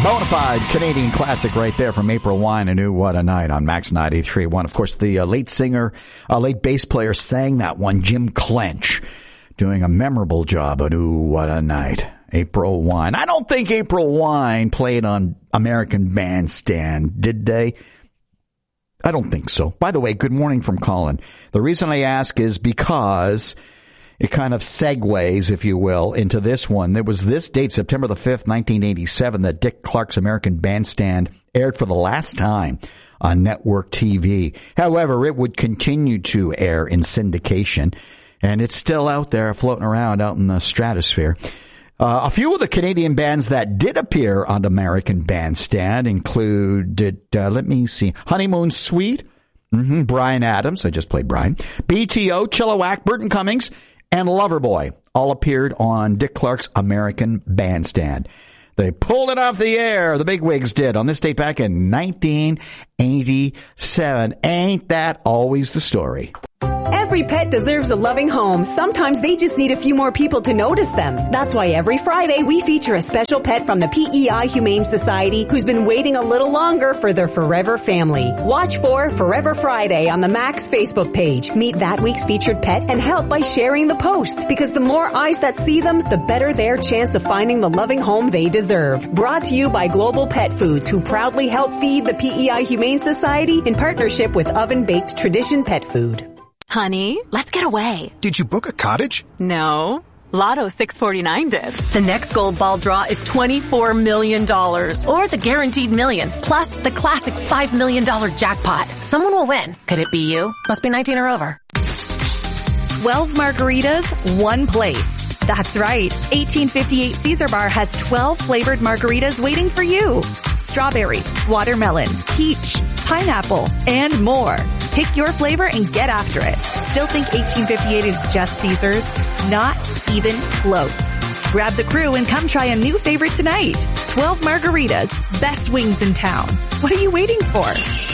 Bonafide Canadian classic right there from April Wine, A New What a Night on Max 93.1. Of course, the late bass player sang that one, Jim Clench, doing a memorable job, A New What a Night. April Wine. I don't think April Wine played on American Bandstand, did they? I don't think so. By the way, good morning from Colin. The reason I ask is because it kind of segues, if you will, into this one. There was this date, September the 5th, 1987, that Dick Clark's American Bandstand aired for the last time on network TV. However, it would continue to air in syndication, and it's still out there floating around out in the stratosphere. A few of the Canadian bands that did appear on American Bandstand included, Honeymoon Suite, Bryan Adams, I just played Bryan, BTO, Chilliwack, Burton Cummings, and Loverboy all appeared on Dick Clark's American Bandstand. They pulled it off the air, the bigwigs did, on this date back in 1987. Ain't that always the story? Every pet deserves a loving home. Sometimes they just need a few more people to notice them. That's why every Friday we feature a special pet from the PEI Humane Society who's been waiting a little longer for their forever family. Watch for Forever Friday on the Max Facebook page. Meet that week's featured pet and help by sharing the post, because the more eyes that see them, the better their chance of finding the loving home they deserve. Brought to you by Global Pet Foods, who proudly help feed the PEI Humane Society in partnership with Oven Baked Tradition Pet Food. Honey, let's get away. Did you book a cottage? No. Lotto 649 did. The next gold ball draw is $24 million. Or the guaranteed million, plus the classic $5 million jackpot. Someone will win. Could it be you? Must be 19 or over. 12 margaritas, one place. That's right. 1858 Caesar Bar has 12 flavored margaritas waiting for you. Strawberry, watermelon, peach, pineapple, and more. Pick your flavor and get after it. Still think 1858 is just Caesar's? Not even close. Grab the crew and come try a new favorite tonight. 12 margaritas, best wings in town. What are you waiting for?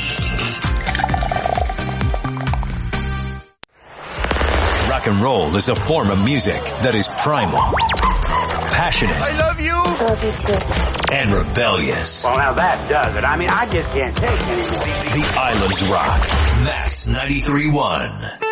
Rock and roll is a form of music that is primal, passionate. I love you. I love you too. And rebellious. Well, now that does it. I mean, I just can't take it anymore. The Islands Rock. Max 93.1.